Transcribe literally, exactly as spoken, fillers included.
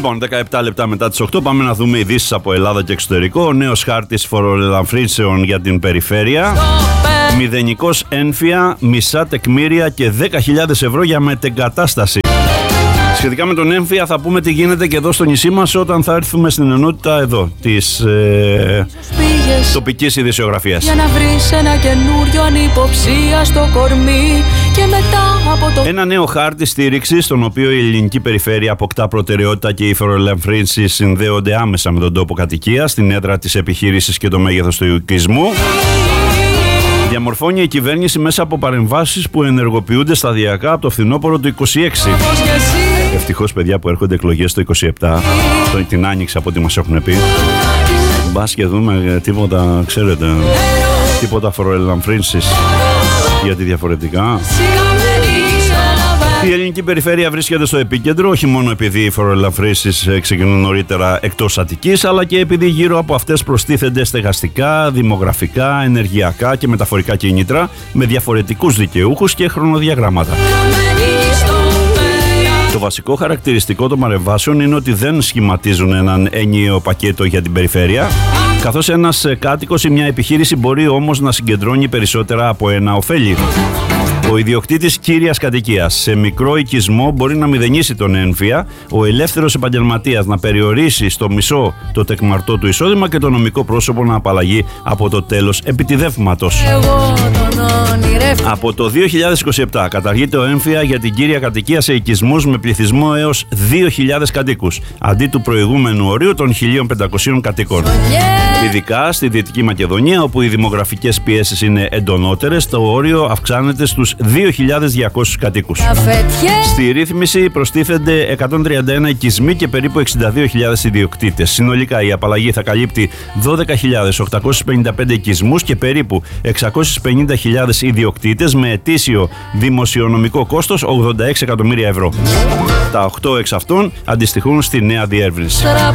Λοιπόν, δεκαεπτά λεπτά μετά τις οκτώ πάμε να δούμε ειδήσεις από Ελλάδα και εξωτερικό. Ο νέος χάρτης φοροελαφρύνσεων για την περιφέρεια. Μηδενικός ένφια, μισά τεκμήρια και δέκα χιλιάδες ευρώ για μετεγκατάσταση. Σχετικά με τον έμφυα θα πούμε τι γίνεται και εδώ στο νησί μας όταν θα έρθουμε στην ενότητα εδώ της ε, τοπικής ειδησιογραφίας. Για να βρεις ένα καινούριο ανυποψία στο κορμί και μετά από το... Ένα νέο χάρτη στήριξης, στον οποίο η ελληνική περιφέρεια αποκτά προτεραιότητα και οι φοροελαφρύνσεις συνδέονται άμεσα με τον τόπο κατοικίας, την έδρα της επιχείρησης και το μέγεθος του οικισμού. Διαμορφώνει η κυβέρνηση μέσα από παρεμβάσεις που ενεργοποιούνται σταδιακά από το φθινόπωρο του είκοσι έξι. Ευτυχώς, παιδιά, που έρχονται εκλογές το είκοσι επτά, το, την άνοιξη από ό,τι μας έχουν πει. Μπας και δούμε τίποτα, ξέρετε, τίποτα φοροελαφρύνσεις, γιατί διαφορετικά... Η ελληνική περιφέρεια βρίσκεται στο επίκεντρο, όχι μόνο επειδή οι φοροελαφρύνσεις ξεκινούν νωρίτερα εκτός Αττικής, αλλά και επειδή γύρω από αυτές προστίθενται στεγαστικά, δημογραφικά, ενεργειακά και μεταφορικά κίνητρα με διαφορετικούς δικαιούχους και χρονοδιαγράμματα. Το βασικό χαρακτηριστικό των παρεμβάσεων είναι ότι δεν σχηματίζουν έναν ενιαίο πακέτο για την περιφέρεια, καθώς ένας κάτοικος ή μια επιχείρηση μπορεί όμως να συγκεντρώνει περισσότερα από ένα ωφέλη. Ο ιδιοκτήτης κύριας κατοικίας σε μικρό οικισμό μπορεί να μηδενίσει τον ένφια, ο ελεύθερος επαγγελματίας να περιορίσει στο μισό το τεκμαρτό του εισόδημα και το νομικό πρόσωπο να απαλλαγεί από το τέλος επιτιδεύματος. Από το δύο χιλιάδες είκοσι επτά καταργείται ο έμφυα για την κύρια κατοικία σε οικισμούς με πληθυσμό έως δύο χιλιάδες κατοίκους, αντί του προηγούμενου ορίου των χίλια πεντακόσιων κατοίκων. Ειδικά στη Δυτική Μακεδονία, όπου οι δημογραφικές πιέσεις είναι εντονότερες, το όριο αυξάνεται στους δύο χιλιάδες διακόσιους κατοίκους. Στη ρύθμιση προστίθενται εκατόν τριάντα ένα οικισμοί και περίπου εξήντα δύο χιλιάδες ιδιοκτήτες. Συνολικά η απαλλαγή θα καλύπτει δώδεκα χιλιάδες οκτακόσιους πενήντα πέντε οικισμούς και περίπου εξακόσιες πενήντα χιλιάδες ιδιοκτήτες με ετήσιο δημοσιονομικό κόστος ογδόντα έξι εκατομμύρια ευρώ. Τα οκτώ εξ αυτών αντιστοιχούν στη νέα διεύρυνση.